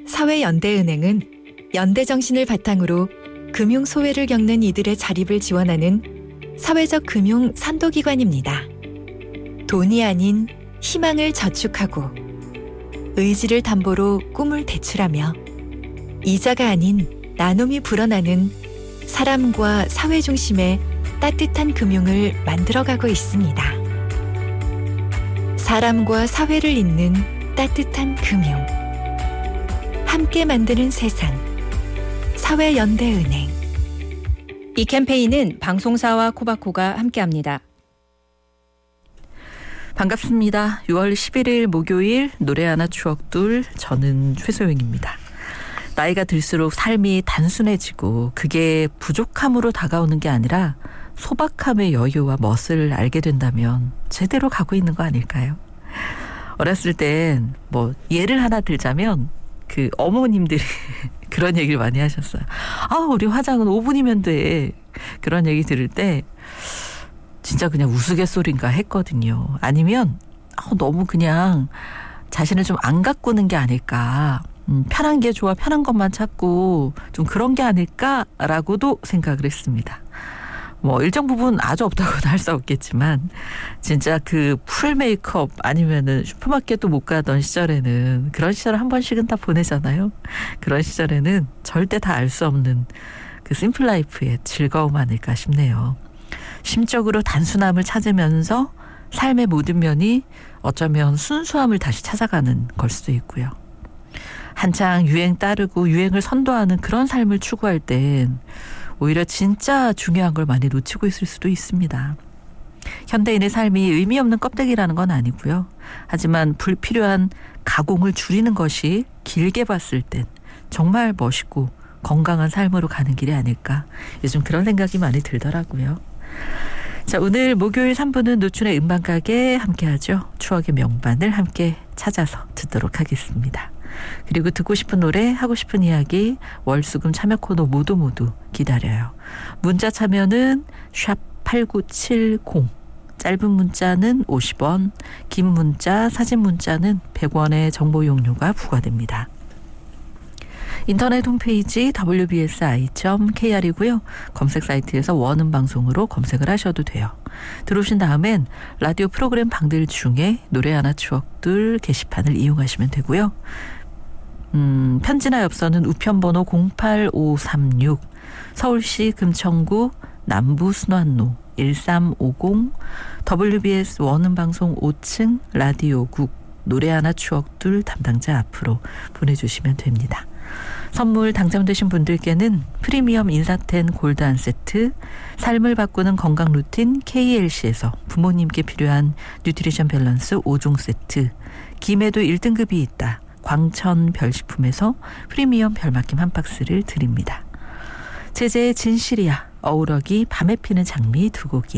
사회연대은행은 연대 정신을 바탕으로 금융 소외를 겪는 이들의 자립을 지원하는 사회적 금융 선도기관입니다. 돈이 아닌 희망을 저축하고 의지를 담보로 꿈을 대출하며 이자가 아닌 나눔이 불어나는 사람과 사회 중심의 따뜻한 금융을 만들어가고 있습니다. 사람과 사회를 잇는 따뜻한 금융. 함께 만드는 세상. 사회연대은행. 이 캠페인은 방송사와 코바코가 함께합니다. 반갑습니다. 6월 11일 목요일 노래 하나 추억둘, 저는 최소영입니다. 나이가 들수록 삶이 단순해지고 그게 부족함으로 다가오는 게 아니라 소박함의 여유와 멋을 알게 된다면 제대로 가고 있는 거 아닐까요? 어렸을 땐 예를 하나 들자면 그 어머님들이 그런 얘기를 많이 하셨어요. 우리 화장은 5분이면 돼. 그런 얘기 들을 때 진짜 그냥 우스갯소리인가 했거든요. 아니면 너무 그냥 자신을 좀 안 가꾸는 게 아닐까. 편한 게 좋아, 편한 것만 찾고 좀 그런 게 아닐까라고도 생각을 했습니다. 일정 부분 아주 없다고는 할 수 없겠지만 진짜 그 풀 메이크업 아니면은 슈퍼마켓도 못 가던 시절에는, 그런 시절을 한 번씩은 다 보내잖아요. 그런 시절에는 절대 다 알 수 없는 그 심플 라이프의 즐거움 아닐까 싶네요. 심적으로 단순함을 찾으면서 삶의 모든 면이 어쩌면 순수함을 다시 찾아가는 걸 수도 있고요. 한창 유행 따르고 유행을 선도하는 그런 삶을 추구할 땐 오히려 진짜 중요한 걸 많이 놓치고 있을 수도 있습니다. 현대인의 삶이 의미 없는 껍데기라는 건 아니고요. 하지만 불필요한 가공을 줄이는 것이 길게 봤을 땐 정말 멋있고 건강한 삶으로 가는 길이 아닐까. 요즘 그런 생각이 많이 들더라고요. 자, 오늘 목요일 3부는 노춘의 음반가게 함께하죠. 추억의 명반을 함께 찾아서 듣도록 하겠습니다. 그리고 듣고 싶은 노래, 하고 싶은 이야기, 월수금 참여 코너 모두 기다려요. 문자 참여는 샵8970, 짧은 문자는 50원, 긴 문자, 사진 문자는 100원의 정보 이용료가 부과됩니다. 인터넷 홈페이지 wbsi.kr이고요. 검색 사이트에서 원음 방송으로 검색을 하셔도 돼요. 들어오신 다음엔 라디오 프로그램 방들 중에 노래 하나 추억들 게시판을 이용하시면 되고요. 편지나 엽서는 우편번호 08536, 서울시 금천구 남부순환로 1350, WBS 원음방송 5층 라디오국 노래 하나 추억둘 담당자 앞으로 보내주시면 됩니다. 선물 당첨되신 분들께는 프리미엄 인사텐 골드 한 세트, 삶을 바꾸는 건강 루틴 KLC에서 부모님께 필요한 뉴트리션 밸런스 5종 세트, 김에도 1등급이 있다 광천 별식품에서 프리미엄 별맛김 한 박스를 드립니다. 제재의 진실이야, 어우러기 밤에 피는 장미 2곡이